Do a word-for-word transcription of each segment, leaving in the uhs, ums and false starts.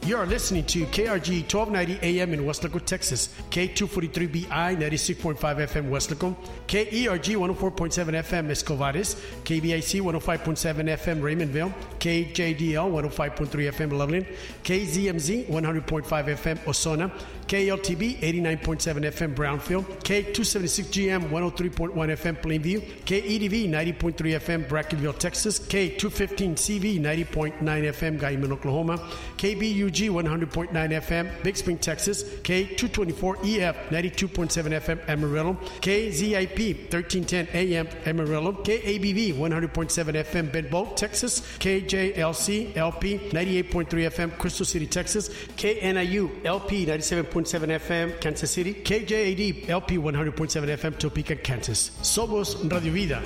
You are listening to K R G twelve ninety A M in Weslaco, Texas, K two forty-three B I ninety-six point five F M Weslaco, K E R G one oh four point seven F M Escovares, K B I C one oh five point seven F M Raymondville, K J D L one oh five point three F M Loveland, K Z M Z one hundred point five F M Osona, K L T B eighty-nine point seven F M Brownfield, K two seventy-six G M one oh three point one F M Plainview, K E D V ninety point three F M Brackenville, Texas, K two fifteen C V ninety point nine F M Guyman, Oklahoma, K B U G one hundred point nine F M Big Spring, Texas, K two twenty-four E F ninety-two point seven F M Amarillo, K Z I P thirteen ten A M Amarillo, K A B V one hundred point seven F M Bedboe, Texas, K J L C L P ninety-eight point three F M Crystal City, Texas, K N I U L P ninety-seven point seven F M Kansas City, K J A D L P one hundred point seven F M Topeka, Kansas. Somos Radio Vida.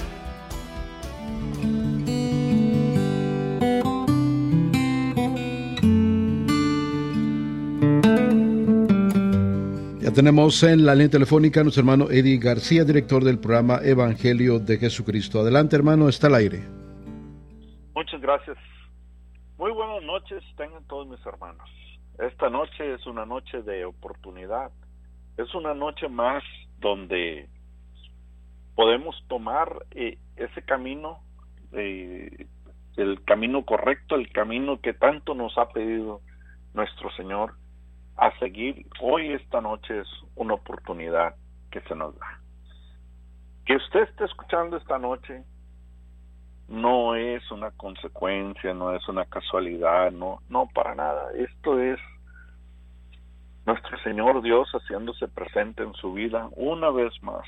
Ya tenemos en la línea telefónica a nuestro hermano Eddie García, director del programa Evangelio de Jesucristo. Adelante, hermano, está al aire. Muchas gracias. Muy buenas noches tengan todos mis hermanos. Esta noche es una noche de oportunidad. Es una noche más donde podemos tomar eh, ese camino, eh, el camino correcto, el camino que tanto nos ha pedido nuestro Señor a seguir. Hoy, esta noche, es una oportunidad que se nos da. Que usted esté escuchando esta noche no es una consecuencia, no es una casualidad, no, no para nada. Esto es nuestro Señor Dios haciéndose presente en su vida una vez más.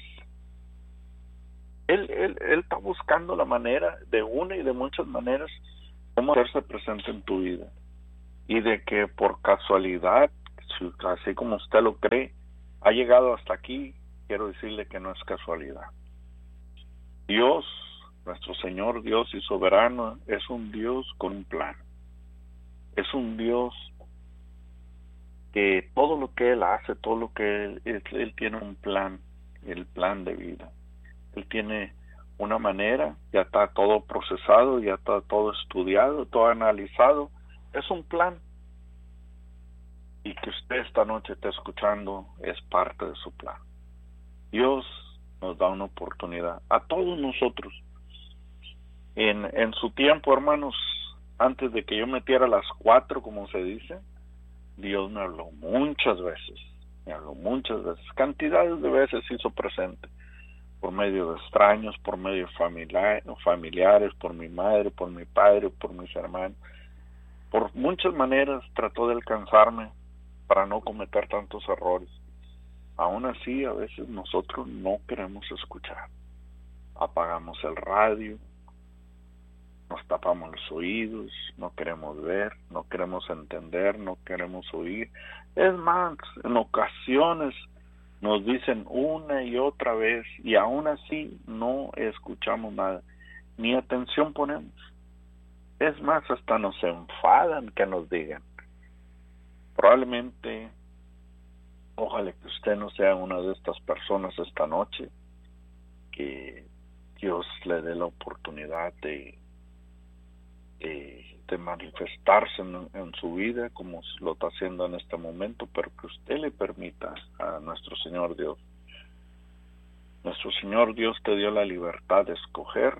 Él, él, él está buscando la manera, de una y de muchas maneras, cómo hacerse presente en tu vida. Y de que por casualidad, así como usted lo cree, ha llegado hasta aquí, quiero decirle que no es casualidad. Dios, nuestro Señor Dios y soberano, es un Dios con un plan. Es un Dios que todo lo que Él hace, todo lo que Él, Él, Él tiene un plan, el plan de vida. Él tiene una manera, ya está todo procesado, ya está todo estudiado, todo analizado. Es un plan. Y que usted esta noche esté escuchando es parte de su plan. Dios nos da una oportunidad a todos nosotros. En, en su tiempo, hermanos, antes de que yo metiera las cuatro, como se dice, Dios me habló muchas veces, me habló muchas veces, cantidades de veces hizo presente, por medio de extraños, por medio de familiar, familiares, por mi madre, por mi padre, por mis hermanos. Por muchas maneras trató de alcanzarme para no cometer tantos errores. Aún así, a veces nosotros no queremos escuchar. Apagamos el radio, nos tapamos los oídos, no queremos ver, no queremos entender, no queremos oír. Es más, en ocasiones nos dicen una y otra vez y aún así no escuchamos nada, ni atención ponemos. Es más, hasta nos enfadan que nos digan. Probablemente, ojalá que usted no sea una de estas personas esta noche, que Dios le dé la oportunidad de, de, de manifestarse en, en su vida como lo está haciendo en este momento, pero que usted le permita a nuestro Señor Dios. Nuestro Señor Dios te dio la libertad de escoger.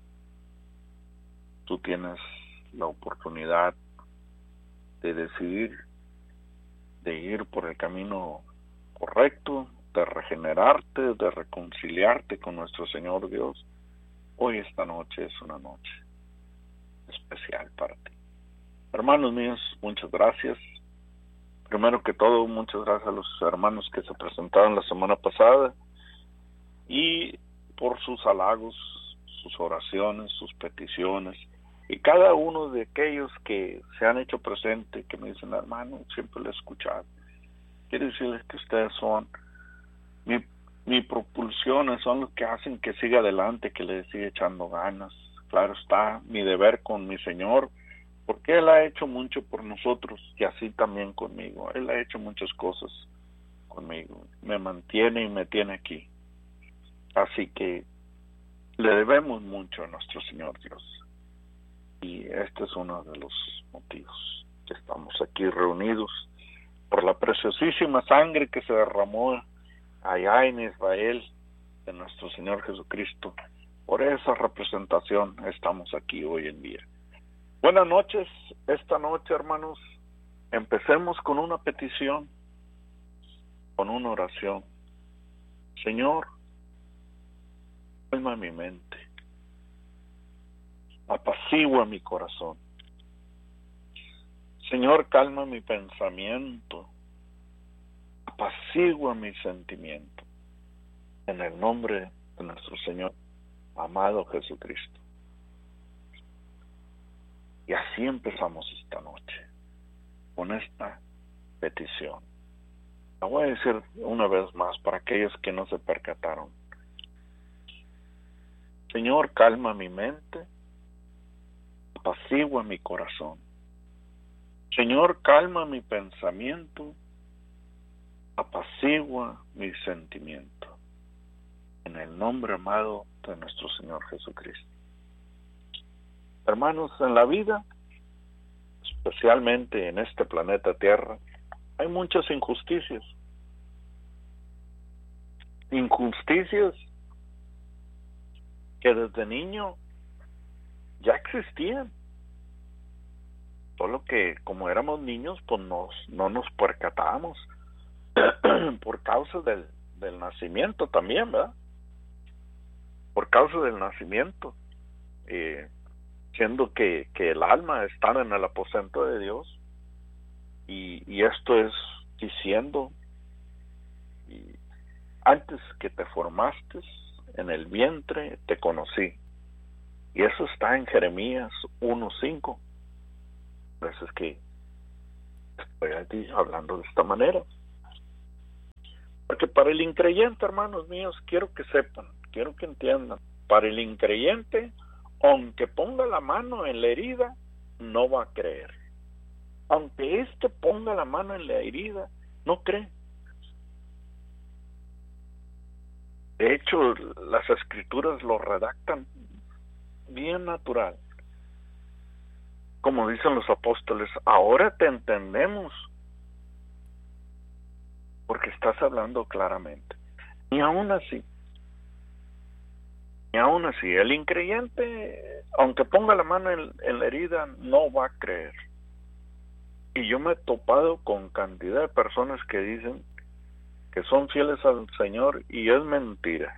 Tú tienes la oportunidad de decidir, de ir por el camino correcto, de regenerarte, de reconciliarte con nuestro Señor Dios. Hoy, esta noche, es una noche especial para ti. Hermanos míos, muchas gracias. Primero que todo, muchas gracias a los hermanos que se presentaron la semana pasada y por sus halagos, sus oraciones, sus peticiones. Y cada uno de aquellos que se han hecho presente, que me dicen, hermano, siempre lo he escuchado. Quiero decirles que ustedes son mi, mi propulsión, son los que hacen que siga adelante, que le siga echando ganas. Claro está, mi deber con mi Señor, porque Él ha hecho mucho por nosotros y así también conmigo. Él ha hecho muchas cosas conmigo. Me mantiene y me tiene aquí. Así que le debemos mucho a nuestro Señor Dios. Y este es uno de los motivos que estamos aquí reunidos por la preciosísima sangre que se derramó allá en Israel de nuestro Señor Jesucristo. Por esa representación estamos aquí hoy en día. Buenas noches. Esta noche, hermanos, empecemos con una petición, con una oración. Señor, calma mi mente, apacigua mi corazón. Señor, calma mi pensamiento, apacigua mi sentimiento, en el nombre de nuestro Señor amado Jesucristo. Y así empezamos esta noche, con esta petición. La voy a decir una vez más para aquellos que no se percataron. Señor, calma mi mente, apacigua mi corazón. Señor, calma mi pensamiento, apacigua mi sentimiento. En el nombre amado de nuestro Señor Jesucristo. Hermanos, en la vida, especialmente en este planeta Tierra, hay muchas injusticias. Injusticias que desde niño ya existían. Solo que como éramos niños, pues nos, no nos percatábamos por causa del, del nacimiento también, ¿verdad? Por causa del nacimiento, eh, siendo que, que el alma está en el aposento de Dios, y, y esto es diciendo, y antes que te formaste en el vientre te conocí, y eso está en Jeremías uno cinco. Por eso es que estoy aquí hablando de esta manera, porque para el increyente, hermanos míos, quiero que sepan, quiero que entiendan, para el increyente, aunque ponga la mano en la herida, no va a creer. Aunque éste ponga la mano en la herida, no cree. De hecho, las escrituras lo redactan bien natural. Como dicen los apóstoles, ahora te entendemos, porque estás hablando claramente. Y aún así, y aún así, el increyente, aunque ponga la mano en, en la herida, no va a creer. Y yo me he topado con cantidad de personas que dicen que son fieles al Señor, y es mentira.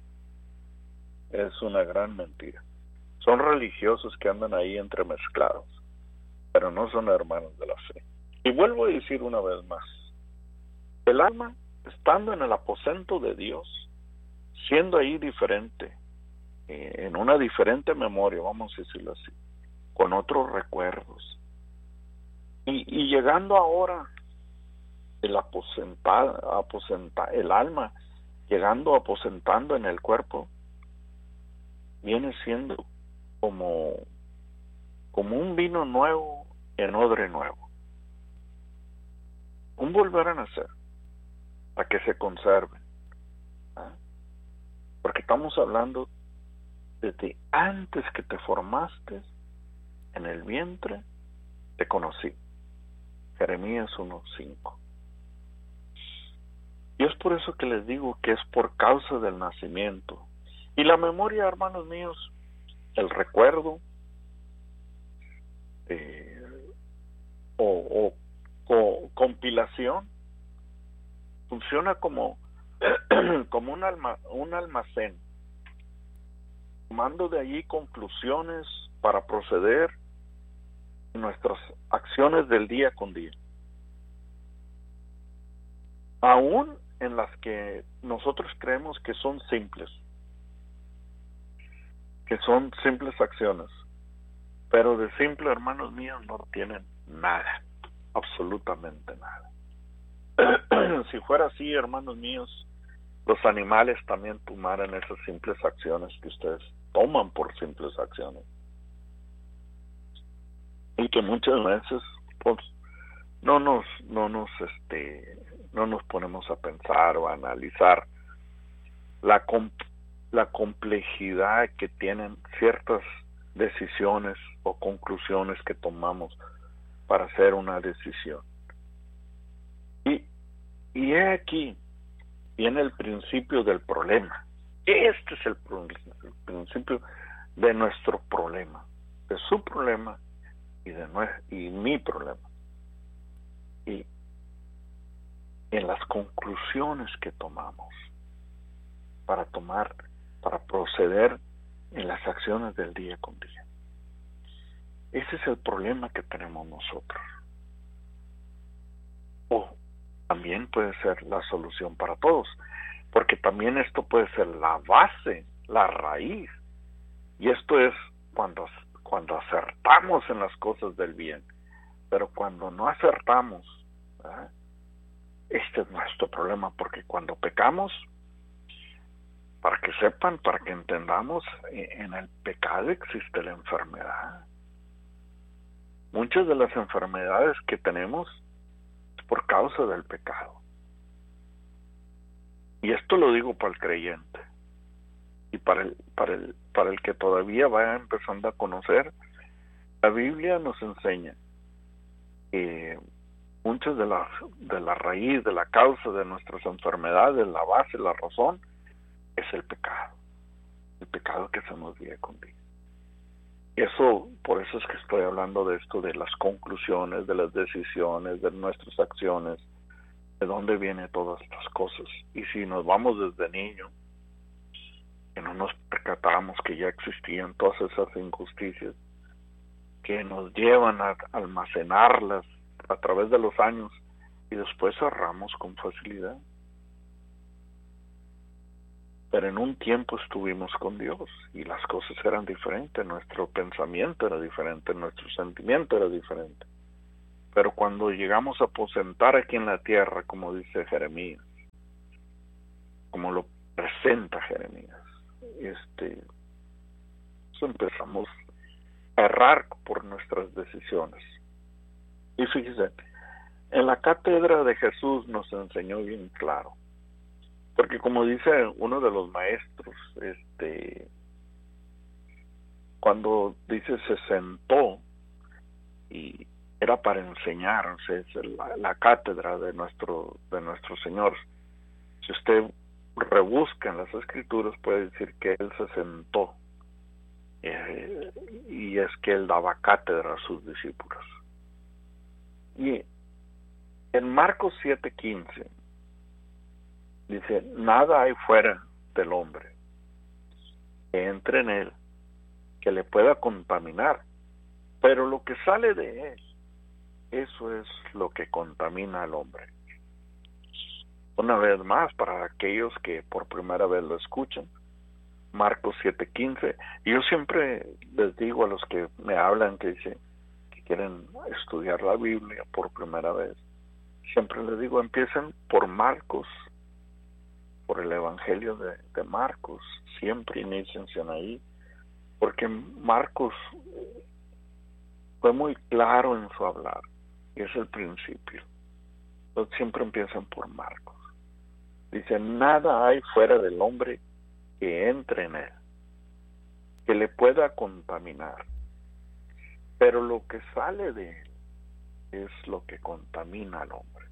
Es una gran mentira. Son religiosos que andan ahí entremezclados, pero no son hermanos de la fe. Y vuelvo a decir una vez más, el alma, estando en el aposento de Dios, siendo ahí diferente, eh, en una diferente memoria, vamos a decirlo así, con otros recuerdos, y, y llegando ahora el aposentar, aposenta, el alma, llegando aposentando en el cuerpo, viene siendo como, como un vino nuevo en odre nuevo, un volver a nacer, para que se conserve, ¿eh? Porque estamos hablando desde antes que te formaste en el vientre, te conocí. Jeremías uno cinco. Y es por eso que les digo que es por causa del nacimiento. Y la memoria, hermanos míos, el recuerdo, eh, o, o, o compilación, funciona como, como un, alma, un almacén, tomando de allí conclusiones para proceder en nuestras acciones del día con día. Aún en las que nosotros creemos que son simples, que son simples acciones, pero de simple, hermanos míos, no tienen nada, absolutamente nada. Si fuera así, hermanos míos, los animales también tomaran esas simples acciones que ustedes toman por simples acciones, y que muchas veces pues no nos no nos este no nos ponemos a pensar o a analizar la comp- la complejidad que tienen ciertas decisiones o conclusiones que tomamos para hacer una decisión. Y, y he aquí, viene el principio del problema. Este es el, el principio de nuestro problema, de su problema y de nue- y mi problema. Y en las conclusiones que tomamos para tomar, para proceder en las acciones del día con día. Ese es el problema que tenemos nosotros. O también puede ser la solución para todos, porque también esto puede ser la base, la raíz. Y esto es cuando, cuando acertamos en las cosas del bien. Pero cuando no acertamos, ¿verdad? Este es nuestro problema, porque cuando pecamos, para que sepan, para que entendamos, en el pecado existe la enfermedad. Muchas de las enfermedades que tenemos es por causa del pecado. Y esto lo digo para el creyente. Y para el, para el, para el que todavía va empezando a conocer, la Biblia nos enseña que muchas de las de la raíz, de la causa de nuestras enfermedades, la base, la razón, es el pecado. El pecado que hacemos día con día. Y eso, por eso es que estoy hablando de esto, de las conclusiones, de las decisiones, de nuestras acciones, de dónde vienen todas estas cosas. Y si nos vamos desde niño, que no nos percatamos que ya existían todas esas injusticias, que nos llevan a almacenarlas a través de los años y después cerramos con facilidad. Pero en un tiempo estuvimos con Dios y las cosas eran diferentes, nuestro pensamiento era diferente, nuestro sentimiento era diferente. Pero cuando llegamos a aposentar aquí en la tierra, como dice Jeremías, como lo presenta Jeremías, este, pues empezamos a errar por nuestras decisiones. Y fíjese, en la cátedra de Jesús nos enseñó bien claro, porque como dice uno de los maestros, este, cuando dice se sentó y era para enseñar, o sea, es la, la cátedra de nuestro de nuestro Señor. Si usted rebusca en las Escrituras, puede decir que él se sentó, eh, y es que él daba cátedra a sus discípulos. Y en Marcos siete quince dice, nada hay fuera del hombre que entre en él que le pueda contaminar, pero lo que sale de él, eso es lo que contamina al hombre. Una vez más, para aquellos que por primera vez lo escuchan, Marcos siete quince, y yo siempre les digo a los que me hablan que dicen que quieren estudiar la Biblia por primera vez, siempre les digo, empiecen por Marcos, por el Evangelio de, de Marcos, siempre inician ahí, porque Marcos fue muy claro en su hablar, y es el principio. Entonces siempre empiezan por Marcos. Dice, nada hay fuera del hombre que entre en él, que le pueda contaminar, pero lo que sale de él es lo que contamina al hombre.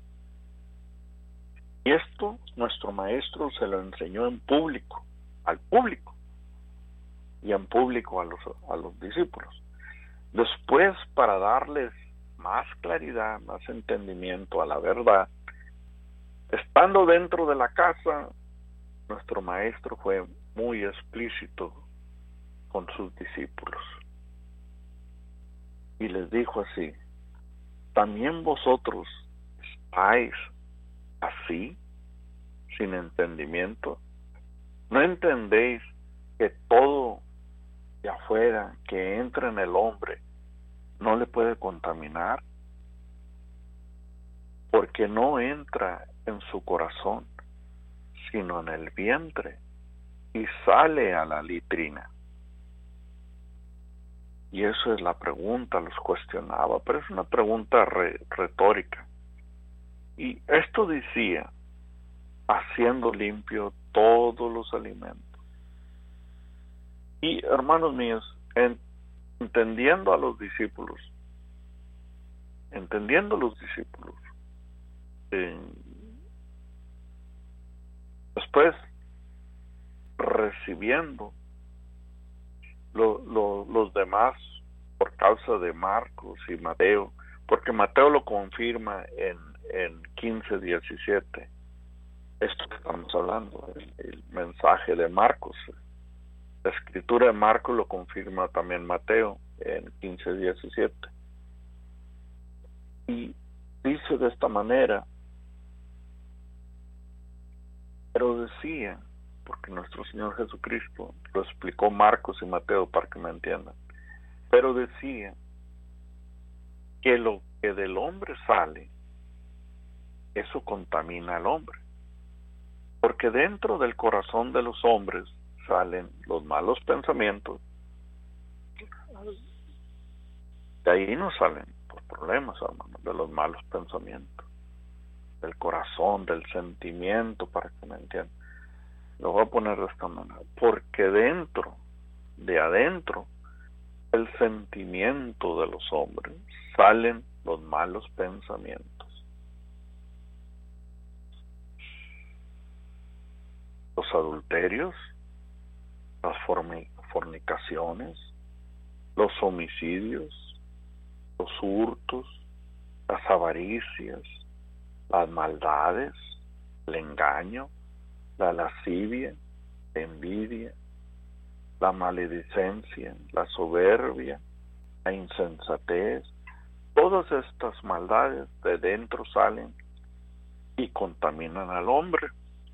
Y esto nuestro maestro se lo enseñó en público, al público, y en público a los, a los discípulos. Después, para darles más claridad, más entendimiento a la verdad, estando dentro de la casa, nuestro maestro fue muy explícito con sus discípulos. Y les dijo así, ¿también vosotros estáis así, sin entendimiento? ¿No entendéis que todo de afuera que entra en el hombre no le puede contaminar? Porque no entra en su corazón, sino en el vientre, y sale a la litrina. Y eso es la pregunta, los cuestionaba, pero es una pregunta re, retórica. Y esto decía, haciendo limpio todos los alimentos. Y hermanos míos, en, entendiendo a los discípulos, entendiendo los discípulos. Eh, después, recibiendo lo, lo, los demás por causa de Marcos y Mateo, porque Mateo lo confirma en, en quince diecisiete, esto que estamos hablando, el, el mensaje de Marcos. La escritura de Marcos lo confirma también Mateo en quince diecisiete. Y dice de esta manera, pero decía, porque nuestro Señor Jesucristo lo explicó Marcos y Mateo para que me entiendan, pero decía que lo que del hombre sale, eso contamina al hombre, porque dentro del corazón de los hombres salen los malos pensamientos. De ahí no salen los problemas, hermanos, de los malos pensamientos, del corazón, del sentimiento, para que me entiendan. Lo voy a poner de esta manera, porque dentro, de adentro, el sentimiento de los hombres, salen los malos pensamientos. Los adulterios, las fornicaciones, los homicidios, los hurtos, las avaricias, las maldades, el engaño, la lascivia, la envidia, la maledicencia, la soberbia, la insensatez. Todas estas maldades de dentro salen y contaminan al hombre.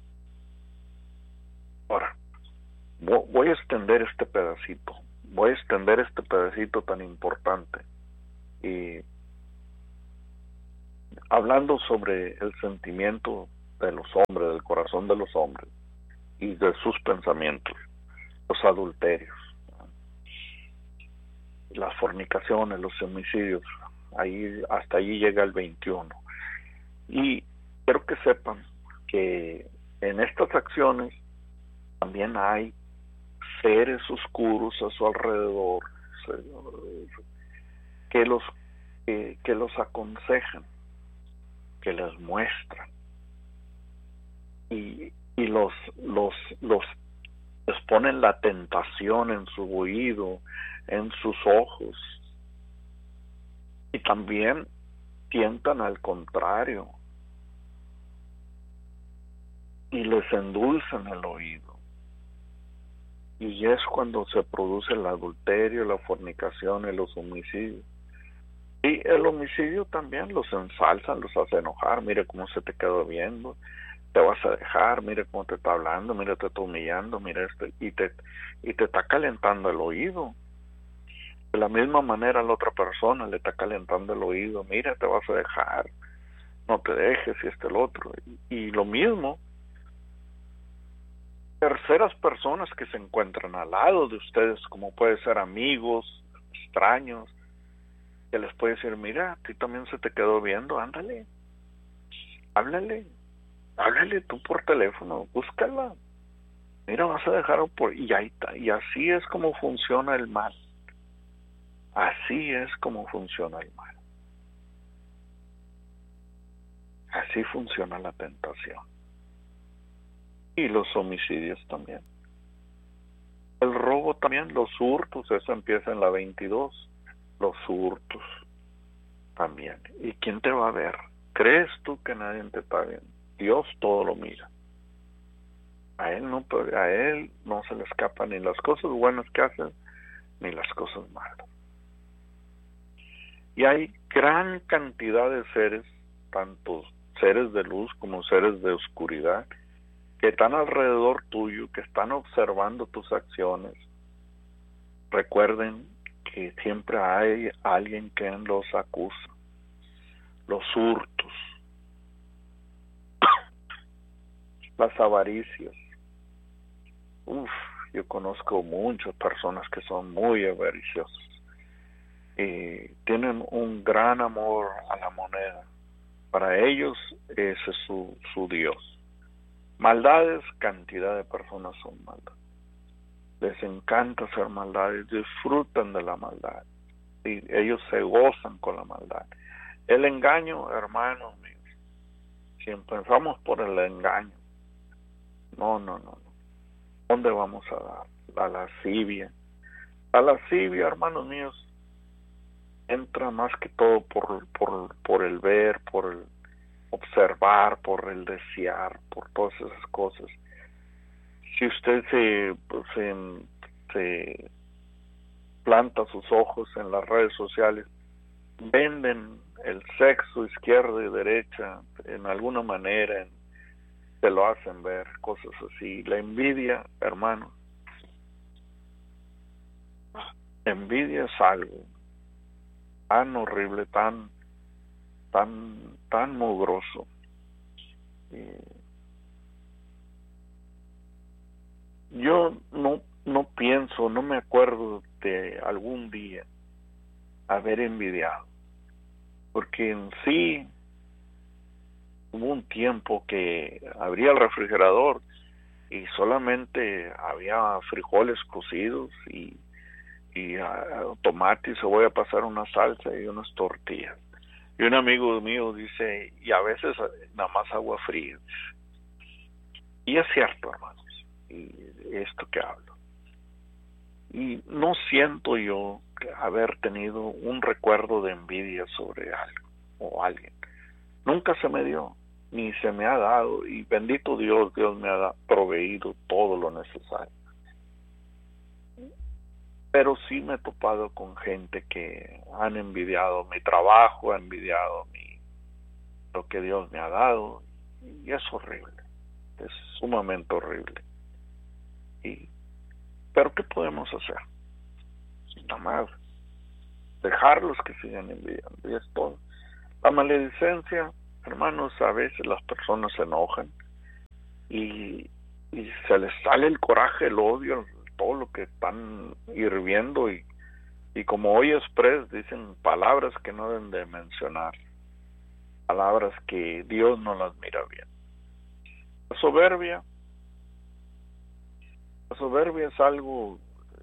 Ahora, voy a extender este pedacito, voy a extender este pedacito tan importante, y hablando sobre el sentimiento de los hombres, del corazón de los hombres y de sus pensamientos, los adulterios, las fornicaciones, los homicidios, ahí hasta allí llega el veintiuno. Y quiero que sepan que en estas acciones también hay seres oscuros a su alrededor que los que, que los aconsejan, que les muestran y, y los los los les ponen la tentación en su oído, en sus ojos, y también tientan al contrario y les endulzan el oído. Y es cuando se produce el adulterio, la fornicación y los homicidios. Y el homicidio también los ensalzan, los hace enojar. Mire cómo se te quedó viendo, te vas a dejar, mire cómo te está hablando, mire te está humillando, mire esto, y te, y te está calentando el oído. De la misma manera la otra persona le está calentando el oído, mira te vas a dejar, no te dejes, y este el otro. Y, y lo mismo, terceras personas que se encuentran al lado de ustedes, como puede ser amigos, extraños, que les puede decir, mira, a ti también se te quedó viendo, ándale, háblale, háblale tú por teléfono, búscala, mira, vas a dejar por... y ahí está. Y así es como funciona el mal, así es como funciona el mal, así funciona la tentación. Y los homicidios también. El robo también, los hurtos, eso empieza en la veintidós. Los hurtos también. ¿Y quién te va a ver? ¿Crees tú que nadie te está viendo? Dios todo lo mira. A él no, a él no se le escapan ni las cosas buenas que hacen, ni las cosas malas. Y hay gran cantidad de seres, tanto seres de luz como seres de oscuridad, que están alrededor tuyo, que están observando tus acciones. Recuerden que siempre hay alguien que los acusa. Los hurtos, las avaricias. Uf, yo conozco muchas personas que son muy avariciosas y tienen un gran amor a la moneda. Para ellos ese es su, su Dios. Maldades, cantidad de personas son malas. Les encanta hacer maldades, disfrutan de la maldad. Y ellos se gozan con la maldad. El engaño, hermanos míos, si empezamos por el engaño, no, no, no, no. ¿Dónde vamos a dar? La lascivia. La lascivia, hermanos míos, entra más que todo por, por, por el ver, por el observar, por el desear, por todas esas cosas. Si usted se, se, se planta sus ojos en las redes sociales, venden el sexo izquierda y derecha en alguna manera, en, se lo hacen ver, cosas así. La envidia, hermano, envidia es algo tan horrible, tan tan tan mugroso. Eh, yo no no pienso, no me acuerdo de algún día haber envidiado, porque en sí hubo un tiempo que abría el refrigerador y solamente había frijoles cocidos y y uh, tomate y cebolla para hacer una salsa y unas tortillas. Y un amigo mío dice, y a veces nada más agua fría. Y es cierto, hermanos, y esto que hablo. Y no siento yo haber tenido un recuerdo de envidia sobre algo o alguien. Nunca se me dio, ni se me ha dado, y bendito Dios, Dios me ha proveído todo lo necesario. Pero sí me he topado con gente que han envidiado mi trabajo, han envidiado mi, lo que Dios me ha dado, y es horrible, es sumamente horrible. Y, pero ¿qué podemos hacer? Nada más dejarlos que sigan envidiando, y es todo. La maledicencia, hermanos, a veces las personas se enojan y, y se les sale el coraje, el odio, todo lo que están hirviendo, y, y como hoy express dicen palabras que no deben de mencionar, palabras que Dios no las mira bien. La soberbia, la soberbia es algo,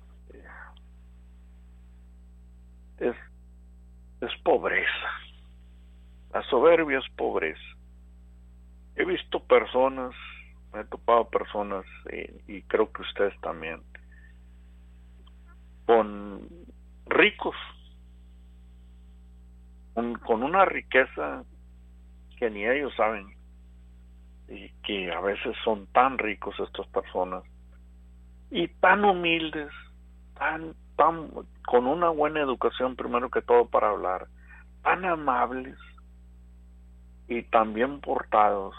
es, es pobreza. La soberbia es pobreza. He visto personas, me he topado personas, eh, y creo que ustedes también, con ricos, con, con una riqueza que ni ellos saben, y que a veces son tan ricos estas personas, y tan humildes, tan, tan, con una buena educación primero que todo para hablar, tan amables, y tan bien portados.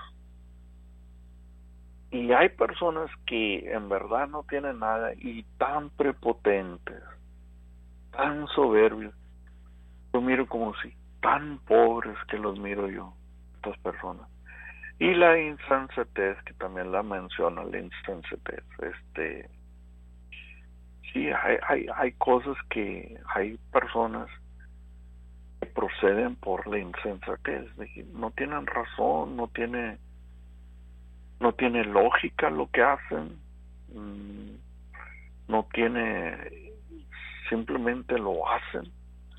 Y hay personas que en verdad no tienen nada y tan prepotentes, tan soberbios. Yo miro como si tan pobres que los miro yo, estas personas. Y la insensatez, que también la menciona, la insensatez. Este, sí, hay, hay, hay cosas que hay personas que proceden por la insensatez. No tienen razón, no tiene... no tiene lógica lo que hacen, no tiene, simplemente lo hacen,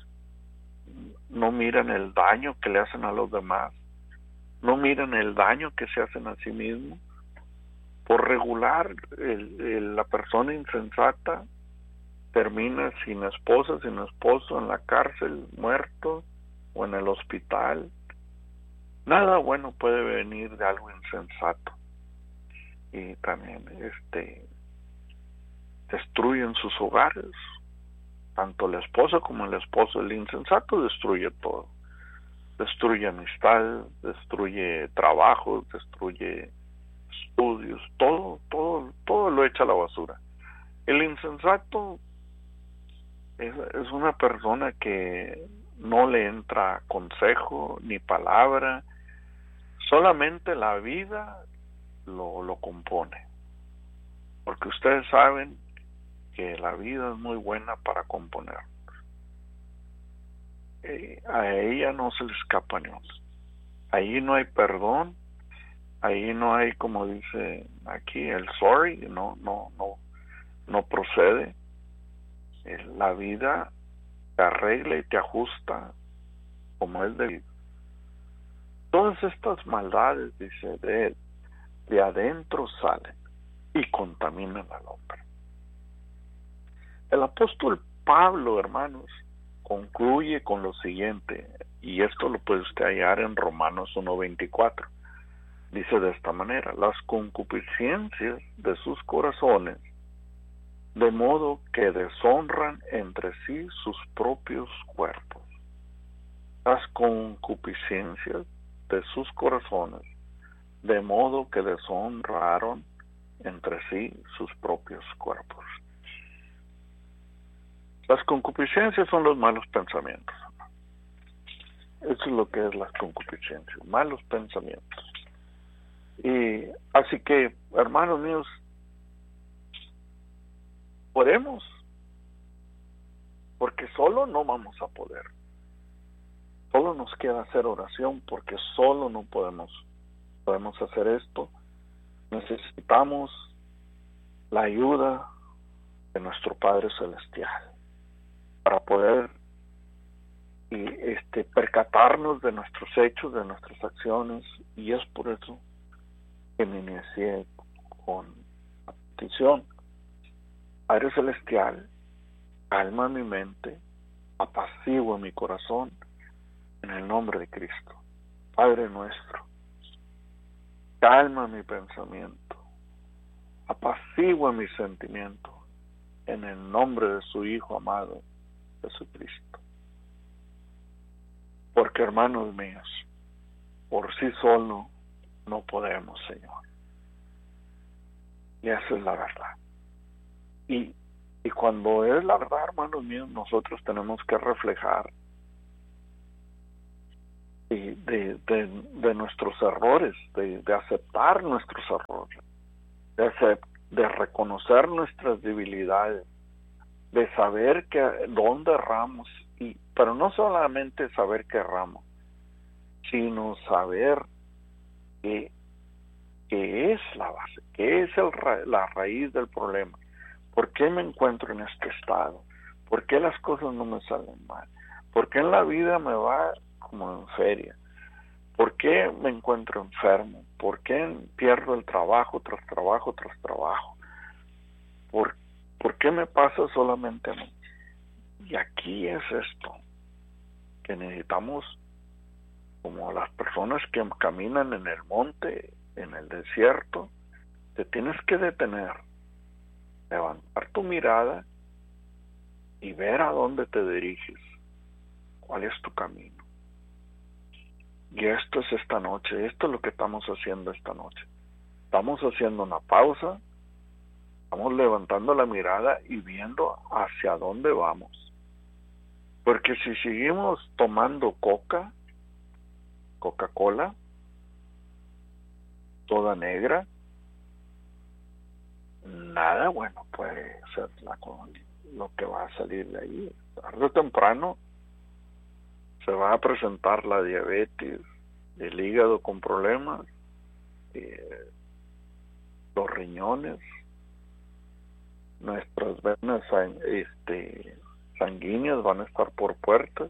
no miran el daño que le hacen a los demás, no miran el daño que se hacen a sí mismos. Por regular, el, el, la persona insensata termina sin esposa, sin esposo, en la cárcel, muerto, o en el hospital. Nada bueno puede venir de algo insensato. Y también este destruyen sus hogares, tanto la esposa como el esposo. El insensato destruye todo, destruye amistad, destruye trabajo, destruye estudios, todo, todo, todo lo echa a la basura. El insensato es, es una persona que no le entra consejo ni palabra, solamente la vida Lo, lo compone, porque ustedes saben que la vida es muy buena para componer. Eh, a ella no se le escapa ni una. Ahí no hay perdón, ahí no hay, como dice aquí, el sorry, no, no, no, no procede. Eh, la vida te arregla y te ajusta como es debido. Todas estas maldades, dice de él, de adentro salen y contaminan al hombre. El apóstol Pablo, hermanos, concluye con lo siguiente, y esto lo puede usted hallar en Romanos uno veinticuatro. Dice de esta manera: las concupiscencias de sus corazones, de modo que deshonran entre sí sus propios cuerpos. Las concupiscencias de sus corazones, de modo que deshonraron entre sí sus propios cuerpos. Las concupiscencias son los malos pensamientos. Eso es lo que es las concupiscencias, malos pensamientos. Y así que, hermanos míos, oremos, porque solo no vamos a poder. Solo nos queda hacer oración, porque solo no podemos podemos hacer esto. Necesitamos la ayuda de nuestro Padre Celestial para poder y este percatarnos de nuestros hechos, de nuestras acciones, y es por eso que me inicié con la petición. Padre Celestial, calma mi mente, apacigua mi corazón, en el nombre de Cristo. Padre nuestro, calma mi pensamiento, apacigua mi sentimiento, en el nombre de su Hijo amado, Jesucristo. Porque, hermanos míos, por sí solo no podemos, Señor. Y esa es la verdad. Y, y cuando es la verdad, hermanos míos, nosotros tenemos que reflejar de, de, de, de nuestros errores, de, de aceptar nuestros errores, de, acept, de reconocer nuestras debilidades, de saber que dónde erramos, y, pero no solamente saber que erramos, sino saber que, que es la base, que es el, la raíz del problema. ¿Por qué me encuentro en este estado? ¿Por qué las cosas no me salen mal? ¿Por qué en la vida me va como en feria? ¿Por qué me encuentro enfermo? ¿Por qué pierdo el trabajo tras trabajo tras trabajo? ¿Por, ¿por qué me pasa solamente a mí? Y aquí es esto, que necesitamos, como las personas que caminan en el monte, en el desierto, te tienes que detener, levantar tu mirada y ver a dónde te diriges, cuál es tu camino. Y esto es esta noche, esto es lo que estamos haciendo esta noche. Estamos haciendo una pausa, estamos levantando la mirada y viendo hacia dónde vamos. Porque si seguimos tomando coca, Coca-Cola, toda negra, nada bueno puede ser la, lo que va a salir de ahí. Tarde o temprano se va a presentar la diabetes, el hígado con problemas, eh, los riñones, nuestras venas este, sanguíneas van a estar por puertas,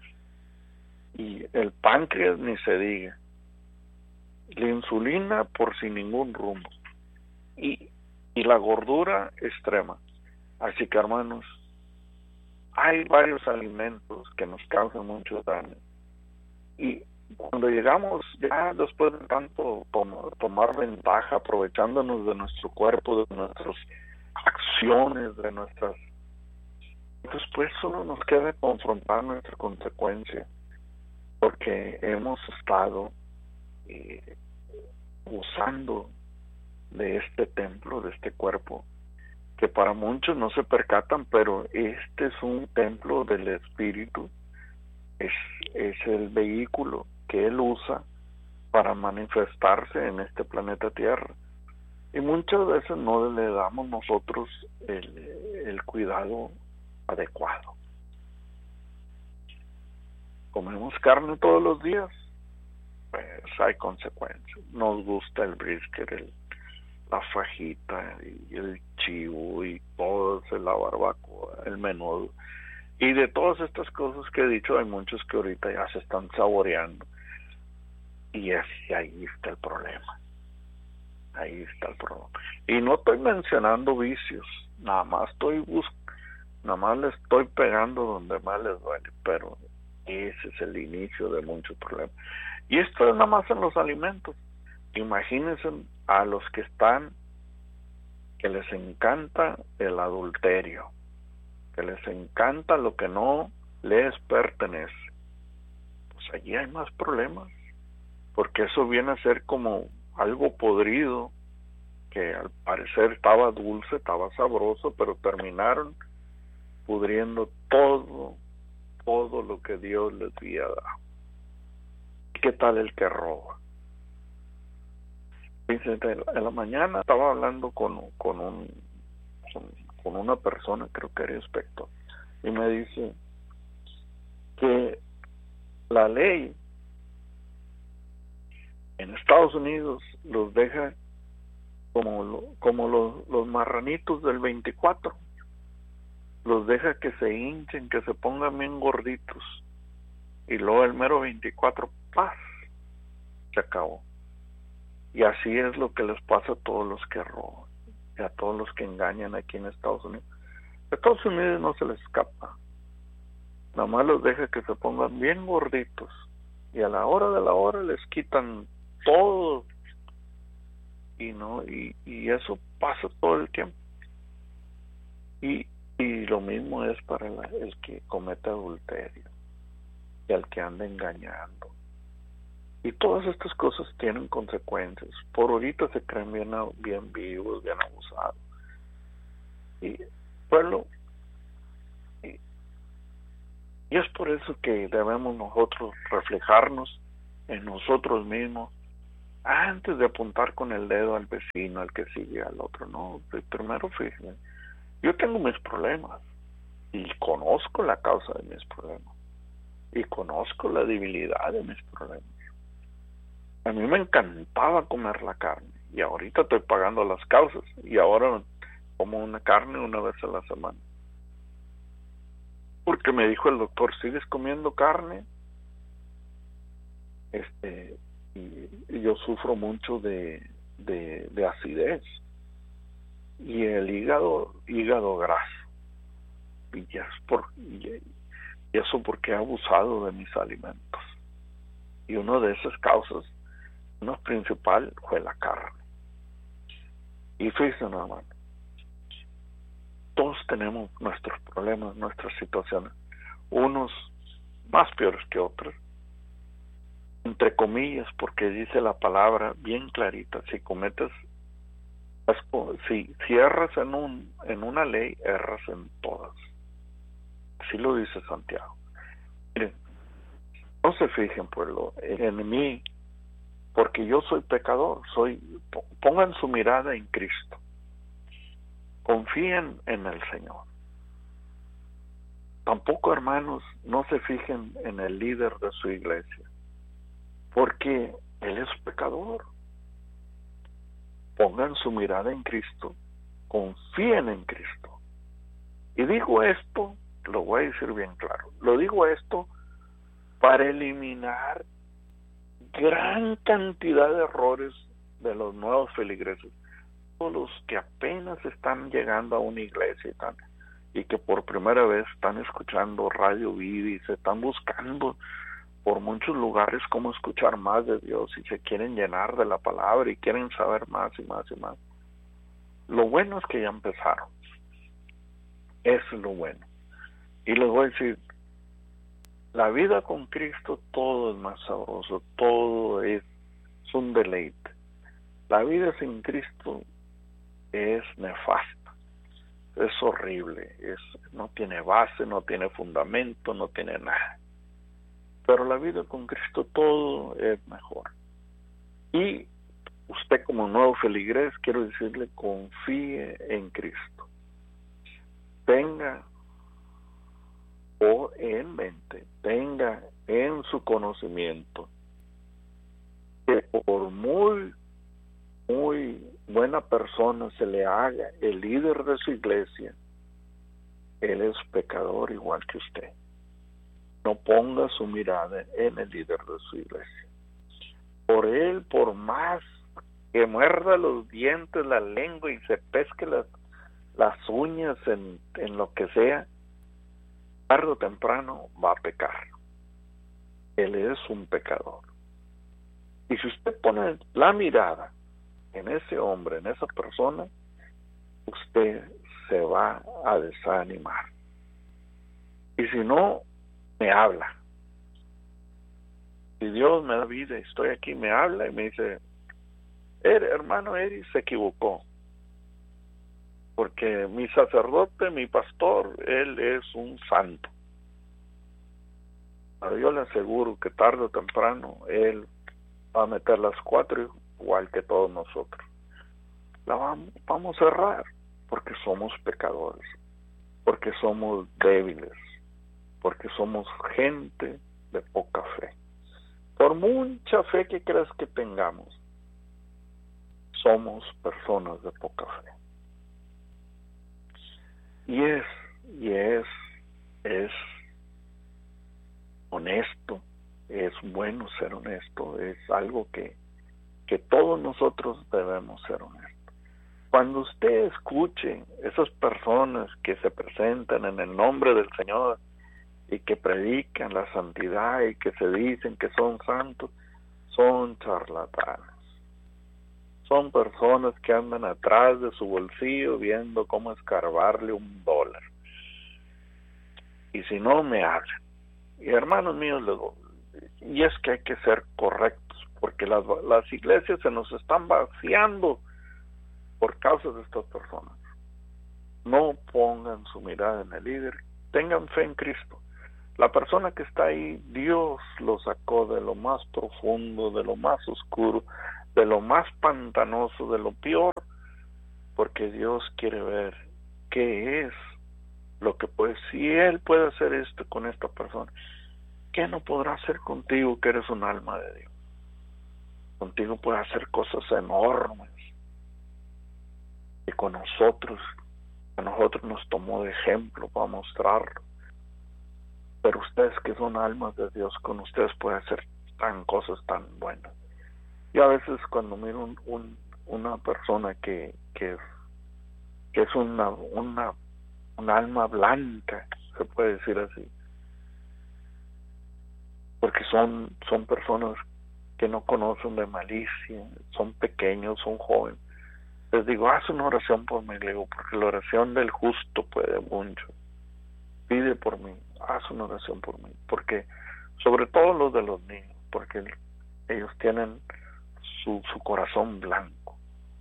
y el páncreas ni se diga, la insulina por sin ningún rumbo, y, y la gordura extrema. Así que, hermanos, hay varios alimentos que nos causan mucho daño, y cuando llegamos ya después de tanto tom- tomar ventaja, aprovechándonos de nuestro cuerpo, de nuestras acciones, de nuestras, después solo nos queda confrontar nuestra consecuencia, porque hemos estado eh, usando de este templo, de este cuerpo, que para muchos no se percatan, pero este es un templo del Espíritu, es, es el vehículo que Él usa para manifestarse en este planeta Tierra. Y muchas veces no le damos nosotros el, el cuidado adecuado. Comemos carne todos los días, pues hay consecuencias. Nos gusta el brisket, el, la fajita y el chivo y todo, la barbacoa, el menudo. Y de todas estas cosas que he dicho, hay muchos que ahorita ya se están saboreando. Y así, ahí está el problema. Ahí está el problema. Y no estoy mencionando vicios, nada más estoy bus nada más le estoy pegando donde más les duele, pero ese es el inicio de muchos problemas. Y esto es nada más en los alimentos. Imagínense a los que están, que les encanta el adulterio, que les encanta lo que no les pertenece. Pues allí hay más problemas, porque eso viene a ser como algo podrido, que al parecer estaba dulce, estaba sabroso, pero terminaron pudriendo todo, todo lo que Dios les había dado. ¿Qué tal el que roba? En la mañana estaba hablando con, con, un, con, con una persona, creo que era inspector, y me dice que la ley en Estados Unidos los deja como, lo, como los, los marranitos del veinticuatro, los deja que se hinchen, que se pongan bien gorditos, y luego el mero veinticuatro, ¡paz!, se acabó. Y así es lo que les pasa a todos los que roban y a todos los que engañan aquí en Estados Unidos. A Estados Unidos no se les escapa, nada más los deja que se pongan bien gorditos, y a la hora de la hora les quitan todo, y no y, y eso pasa todo el tiempo. Y y lo mismo es para la, el que comete adulterio y al que anda engañando. Y todas estas cosas tienen consecuencias. Por ahorita se creen bien, bien vivos, bien abusados. Y bueno, y, y es por eso que debemos nosotros reflejarnos en nosotros mismos antes de apuntar con el dedo al vecino, al que sigue, al otro. No, primero fíjense, yo tengo mis problemas y conozco la causa de mis problemas y conozco la debilidad de mis problemas. A mí me encantaba comer la carne y ahorita estoy pagando las causas y ahora como una carne una vez a la semana. Porque me dijo el doctor, ¿sigues comiendo carne? Este, y, y yo sufro mucho de, de, de acidez y el hígado, hígado graso. Y, ya es por, y, y eso porque he abusado de mis alimentos. Y una de esas causas, una principal, fue la carne. Y fíjense nada más, todos tenemos nuestros problemas, nuestras situaciones, unos más peores que otros, entre comillas, porque dice la palabra bien clarita, si cometes, si, si erras en, un, en una ley, erras en todas. Así lo dice Santiago. Miren, no se fijen, pueblo, en mí, porque yo soy pecador, soy, pongan su mirada en Cristo, confíen en el Señor. Tampoco, hermanos, no se fijen en el líder de su iglesia, porque él es pecador. Pongan su mirada en Cristo, confíen en Cristo. Y digo esto, lo voy a decir bien claro, lo digo esto para eliminar gran cantidad de errores de los nuevos feligreses, todos los que apenas están llegando a una iglesia y, tan, y que por primera vez están escuchando Radio Vida y se están buscando por muchos lugares cómo escuchar más de Dios y se quieren llenar de la palabra y quieren saber más y más y más. Lo bueno es que ya empezaron. Eso es lo bueno. Y les voy a decir, la vida con Cristo todo es más sabroso, todo es, es un deleite. La vida sin Cristo es nefasta, es horrible, es, no tiene base, no tiene fundamento, no tiene nada. Pero la vida con Cristo todo es mejor. Y usted como nuevo feligrés, quiero decirle, confíe en Cristo. Tenga o en mente, tenga en su conocimiento que por muy, muy buena persona se le haga el líder de su iglesia, él es pecador igual que usted. No ponga su mirada en el líder de su iglesia. Por él, por más que muerda los dientes, la lengua y se pesque las, las uñas en, en lo que sea, tarde o temprano va a pecar. Él es un pecador. Y si usted pone la mirada en ese hombre, en esa persona, usted se va a desanimar. Y si no, me habla. Si Dios me da vida y estoy aquí, me habla y me dice, er, hermano Eri se equivocó, porque mi sacerdote, mi pastor, él es un santo. Pero yo le aseguro que tarde o temprano él va a meter las cuatro igual que todos nosotros. La vamos, vamos a errar porque somos pecadores, porque somos débiles, porque somos gente de poca fe. Por mucha fe que creas que tengamos, somos personas de poca fe. Y es, y es, es honesto, es bueno ser honesto, es algo que, que todos nosotros debemos ser honestos. Cuando usted escuche esas personas que se presentan en el nombre del Señor y que predican la santidad y que se dicen que son santos, son charlatanes. Son personas que andan atrás de su bolsillo viendo cómo escarbarle un dólar. Y si no, me hablan. Y hermanos míos, les digo, y es que hay que ser correctos, porque las, las iglesias se nos están vaciando por causa de estas personas. No pongan su mirada en el líder, tengan fe en Cristo. La persona que está ahí, Dios lo sacó de lo más profundo, de lo más oscuro, de lo más pantanoso, de lo peor, porque Dios quiere ver qué es lo que puede. Si Él puede hacer esto con esta persona, ¿qué no podrá hacer contigo que eres un alma de Dios? Contigo puede hacer cosas enormes. Y con nosotros, a nosotros nos tomó de ejemplo para mostrarlo. Pero ustedes que son almas de Dios, con ustedes puede hacer tan cosas tan buenas. Y a veces cuando miro un, un, una persona que, que, que es una, una, una alma blanca, se puede decir así, porque son, son personas que no conocen de malicia, son pequeños, son jóvenes, les digo, haz una oración por mí, le digo, porque la oración del justo puede mucho. Pide por mí, haz una oración por mí, porque sobre todo los de los niños, porque ellos tienen su, su corazón blanco.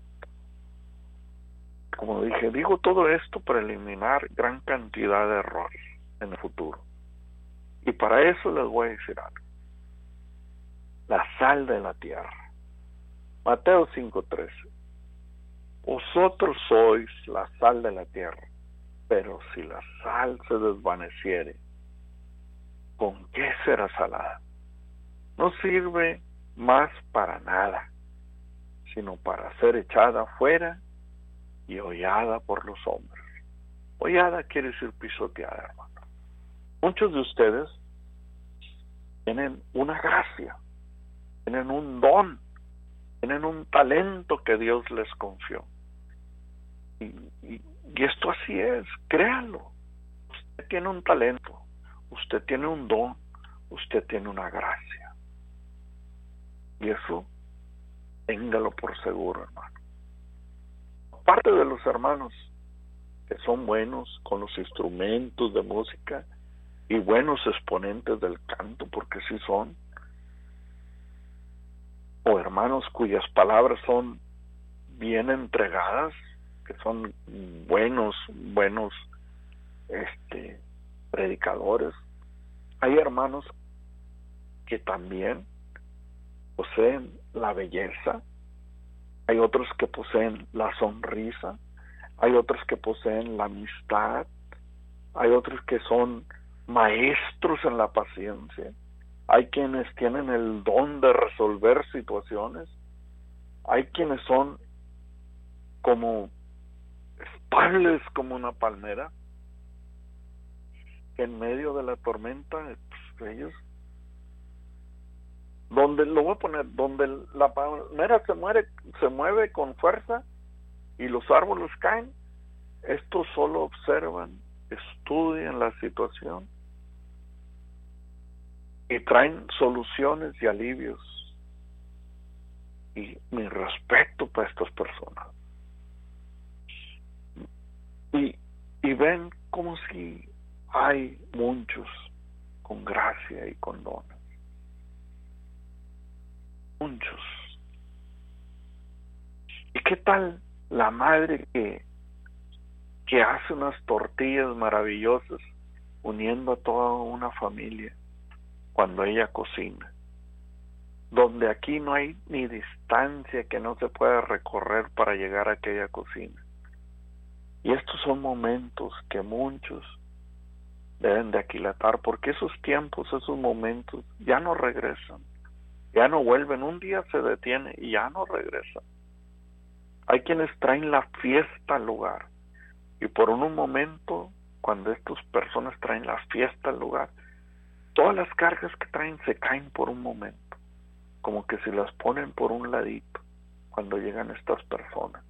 Como dije, digo todo esto para eliminar gran cantidad de errores en el futuro. Y para eso les voy a decir algo. La sal de la tierra. Mateo cinco trece. Vosotros sois la sal de la tierra, pero si la sal se desvaneciere, ¿con qué será salada? No sirve más para nada, sino para ser echada fuera y hollada por los hombres. Hollada quiere decir pisoteada, hermano. Muchos de ustedes tienen una gracia, tienen un don, tienen un talento que Dios les confió. Y, y, y esto así es, créanlo. Usted tiene un talento, usted tiene un don, usted tiene una gracia. Y eso, téngalo por seguro, hermano. Aparte de los hermanos que son buenos con los instrumentos de música y buenos exponentes del canto, porque sí son, o hermanos cuyas palabras son bien entregadas, que son buenos, buenos este, predicadores. Hay hermanos que también poseen la belleza, hay otros que poseen la sonrisa, hay otros que poseen la amistad, hay otros que son maestros en la paciencia, hay quienes tienen el don de resolver situaciones, hay quienes son como estables como una palmera, que en medio de la tormenta, pues, ellos donde lo voy a poner, donde la palmera se muere, se mueve con fuerza y los árboles caen, estos solo observan, estudian la situación y traen soluciones y alivios. Y mi respeto para estas personas. Y, y ven como si hay muchos con gracia y con dones. Muchos. ¿Y qué tal la madre que, que hace unas tortillas maravillosas uniendo a toda una familia cuando ella cocina? Donde aquí no hay ni distancia que no se pueda recorrer para llegar a aquella cocina. Y estos son momentos que muchos deben de aquilatar, porque esos tiempos, esos momentos ya no regresan, ya no vuelven, un día se detiene y ya no regresan. Hay quienes traen la fiesta al lugar, y por un momento, cuando estas personas traen la fiesta al lugar, todas las cargas que traen se caen por un momento, como que se las ponen por un ladito cuando llegan estas personas.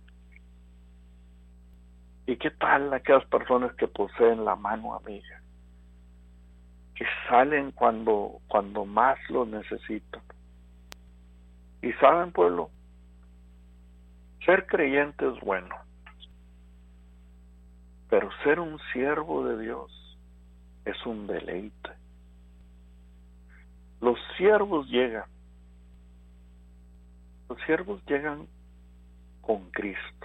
¿Y qué tal aquellas personas que poseen la mano amiga, que salen cuando cuando más lo necesitan? Y saben, pueblo, ser creyente es bueno, pero ser un siervo de Dios es un deleite. Los siervos llegan Los siervos llegan con Cristo,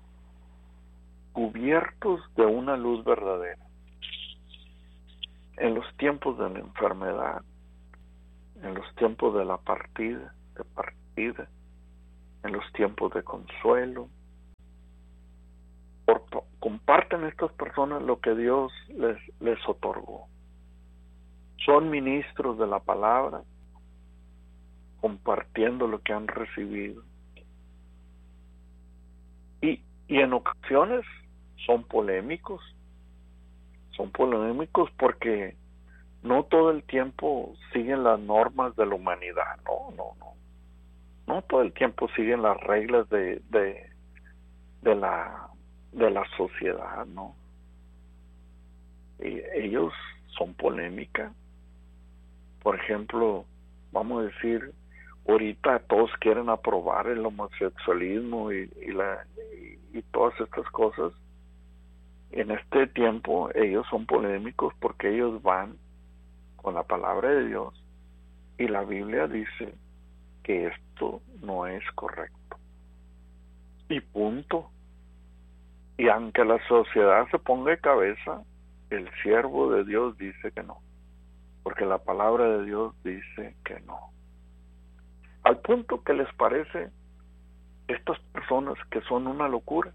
cubiertos de una luz verdadera. En los tiempos de la enfermedad, en los tiempos de la partida, de partida, en los tiempos de consuelo, por, comparten estas personas lo que Dios les, les otorgó. Son ministros de la palabra, compartiendo lo que han recibido. Y, y en ocasiones son polémicos, son polémicos porque no todo el tiempo siguen las normas de la humanidad, no, no, no. No todo el tiempo siguen las reglas de, de, de la de la sociedad, ¿no? Y ellos son polémica. Por ejemplo, vamos a decir, ahorita todos quieren aprobar el homosexualismo y, y, la, y, y todas estas cosas. En este tiempo ellos son polémicos porque ellos van con la palabra de Dios y la Biblia dice que esto no es correcto. Y punto. Y aunque la sociedad se ponga de cabeza, el siervo de Dios dice que no, porque la palabra de Dios dice que no. Al punto que les parece estas personas que son una locura.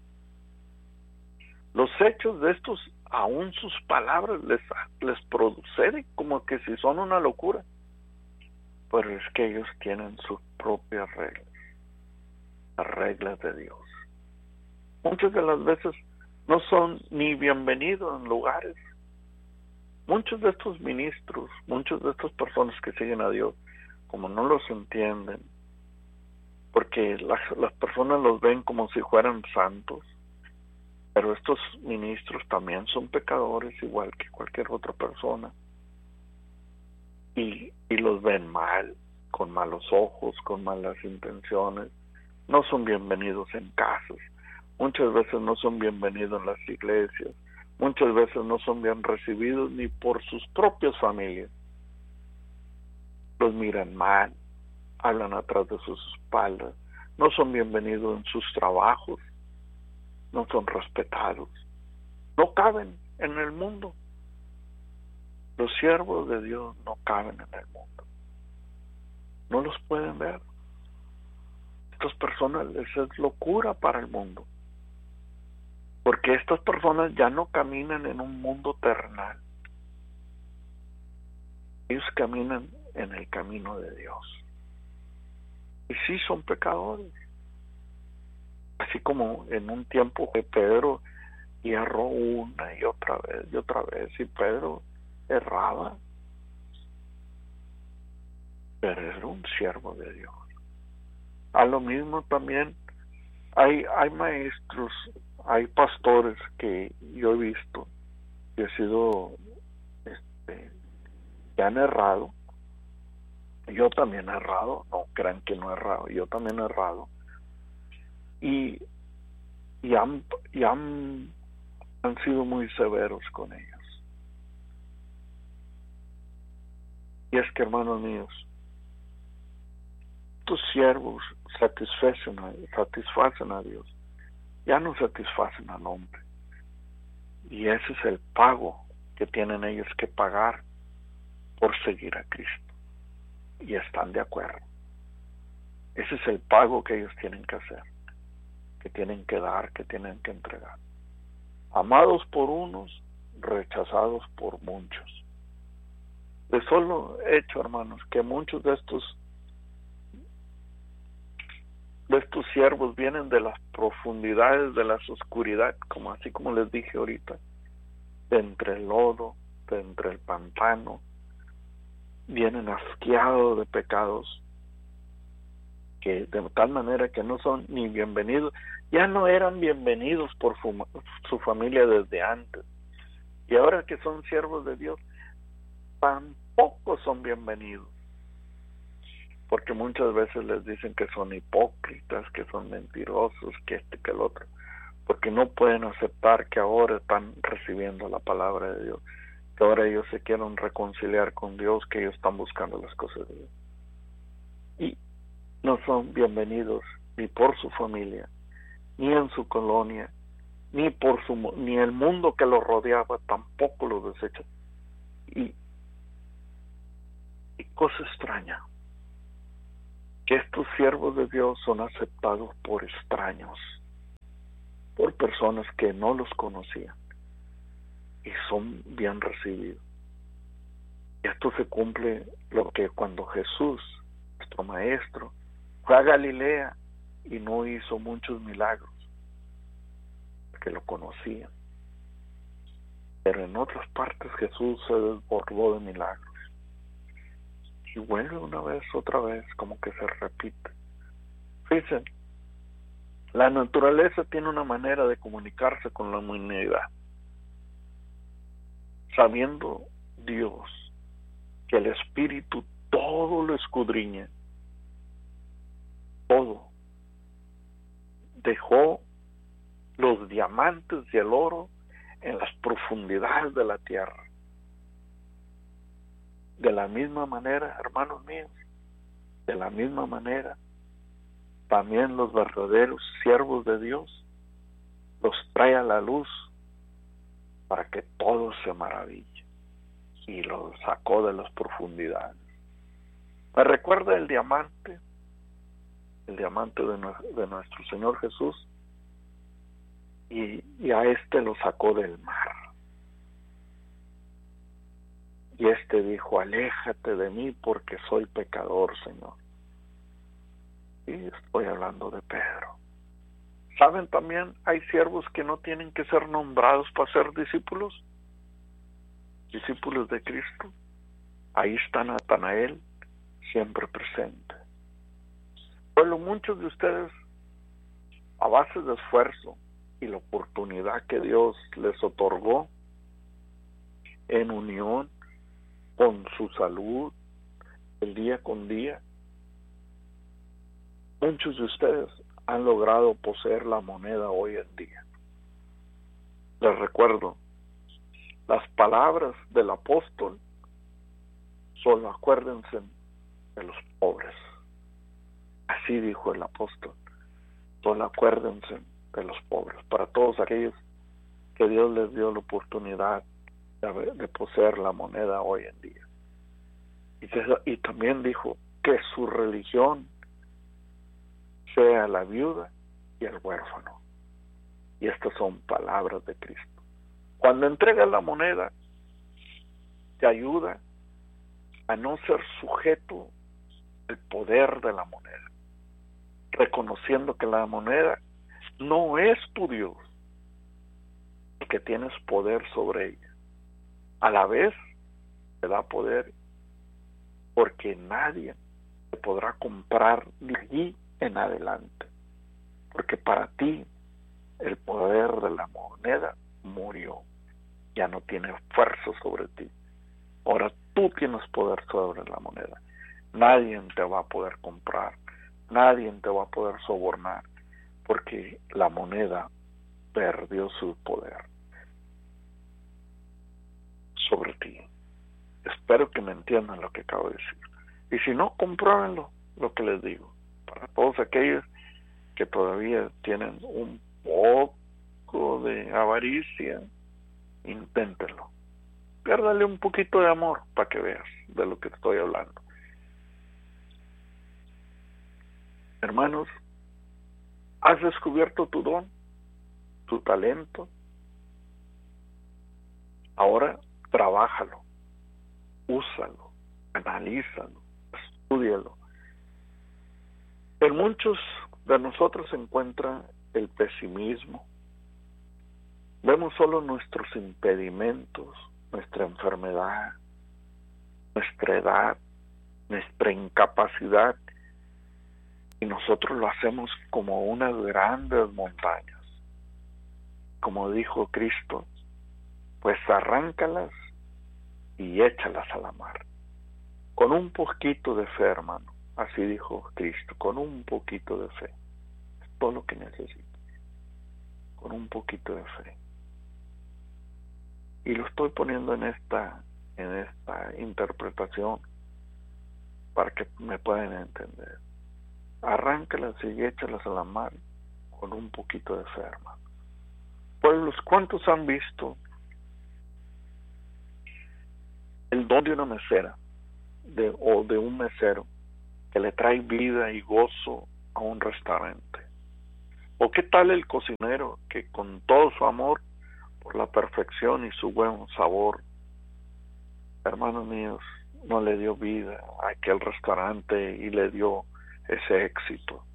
Los hechos de estos, aún sus palabras les, les proceden como que si son una locura. Pero es que ellos tienen sus propias reglas, las reglas de Dios. Muchas de las veces no son ni bienvenidos en lugares. Muchos de estos ministros, muchas de estas personas que siguen a Dios, como no los entienden, porque las, las personas los ven como si fueran santos, pero estos ministros también son pecadores igual que cualquier otra persona, y, y los ven mal, con malos ojos, con malas intenciones. No son bienvenidos en casas, muchas veces no son bienvenidos en las iglesias, muchas veces no son bien recibidos ni por sus propias familias. Los miran mal, hablan atrás de sus espaldas, no son bienvenidos en sus trabajos, no son respetados, no caben en el mundo. Los siervos de Dios no caben en el mundo, no los pueden ver. Estas personas les es locura para el mundo, porque estas personas ya no caminan en un mundo terrenal, ellos caminan en el camino de Dios. Y sí son pecadores, así como en un tiempo que Pedro erró una y otra vez y otra vez, y Pedro erraba. pero era un siervo de Dios. A lo mismo también hay, hay maestros, hay pastores que yo he visto que he sido, este, que han errado. Yo también he errado, no crean que no he errado, yo también he errado. Y, y, han, y han, han sido muy severos con ellos. Y es que, hermanos míos, tus siervos satisfacen a, satisfacen a Dios, ya no satisfacen al hombre. Y ese es el pago que tienen ellos que pagar por seguir a Cristo. Y están de acuerdo. Ese es el pago que ellos tienen que hacer, que tienen que dar, que tienen que entregar. Amados por unos, rechazados por muchos. De solo hecho, hermanos, que muchos de estos de estos siervos vienen de las profundidades de las oscuridades, como así como les dije ahorita, de entre el lodo, de entre el pantano, vienen asqueados de pecados, que de tal manera que no son ni bienvenidos, ya no eran bienvenidos por su, su familia desde antes, y ahora que son siervos de Dios, tampoco son bienvenidos, porque muchas veces les dicen que son hipócritas, que son mentirosos, que este, que el otro, porque no pueden aceptar que ahora están recibiendo la palabra de Dios, que ahora ellos se quieren reconciliar con Dios, que ellos están buscando las cosas de Dios. Y no son bienvenidos ni por su familia, ni en su colonia, ni por su ni el mundo que los rodeaba tampoco los desecha. Y, y cosa extraña, que estos siervos de Dios son aceptados por extraños, por personas que no los conocían, y son bien recibidos. Y esto se cumple lo que cuando Jesús, nuestro maestro, fue a Galilea y no hizo muchos milagros, porque lo conocían. Pero en otras partes Jesús se desbordó de milagros. Y vuelve una vez, otra vez, como que se repite. Fíjense, la naturaleza tiene una manera de comunicarse con la humanidad. Sabiendo Dios que el Espíritu todo lo escudriña, todo, dejó los diamantes y el oro en las profundidades de la tierra. De la misma manera, hermanos míos, de la misma manera, también los verdaderos siervos de Dios los trae a la luz para que todos se maravillen, y lo sacó de las profundidades. Me recuerda el diamante, el diamante de, de nuestro Señor Jesús, y, y a este lo sacó del mar. Y este dijo: aléjate de mí porque soy pecador, Señor. Y estoy hablando de Pedro. ¿Saben también? Hay siervos que no tienen que ser nombrados para ser discípulos. Discípulos de Cristo. Ahí está Natanael, siempre presente. Bueno, muchos de ustedes, a base de esfuerzo y la oportunidad que Dios les otorgó, en unión con su salud, el día con día, muchos de ustedes han logrado poseer la moneda hoy en día. Les recuerdo, las palabras del apóstol, solo acuérdense de los pobres. Así dijo el apóstol, solo acuérdense de los pobres, para todos aquellos que Dios les dio la oportunidad de, de poseer la moneda hoy en día. Y, que, y también dijo que su religión sea la viuda y el huérfano. Y estas son palabras de Cristo. Cuando entregas la moneda, te ayuda a no ser sujeto al poder de la moneda, reconociendo que la moneda no es tu Dios, y que tienes poder sobre ella. A la vez te da poder porque nadie podrá comprar de allí en adelante, porque para ti el poder de la moneda murió, ya no tiene fuerza sobre ti. Ahora tú tienes poder sobre la moneda. Nadie te va a poder comprar, nadie te va a poder sobornar, porque la moneda perdió su poder sobre ti. Espero que me entiendan lo que acabo de decir. Y si no, compruébenlo, lo que les digo. Para todos aquellos que todavía tienen un poco de avaricia, inténtenlo. Piérdale un poquito de amor para que veas de lo que estoy hablando. Hermanos, ¿has descubierto tu don, tu talento? Ahora trabájalo, úsalo, analízalo, estúdialo. En muchos de nosotros se encuentra el pesimismo. Vemos solo nuestros impedimentos, nuestra enfermedad, nuestra edad, nuestra incapacidad, y nosotros lo hacemos como unas grandes montañas. Como dijo Cristo, pues arráncalas y échalas a la mar. Con un poquito de fe, hermano, así dijo Cristo, con un poquito de fe. Es todo lo que necesito. Con un poquito de fe. Y lo estoy poniendo en esta, en esta interpretación para que me puedan entender. Arráncalas y échalas a la mar con un poquito de fe, hermano. Pueblos, ¿cuántos han visto el don de una mesera de, o de un mesero que le trae vida y gozo a un restaurante? ¿O qué tal el cocinero que con todo su amor por la perfección y su buen sabor, hermanos míos, no le dio vida a aquel restaurante y le dio ese éxito?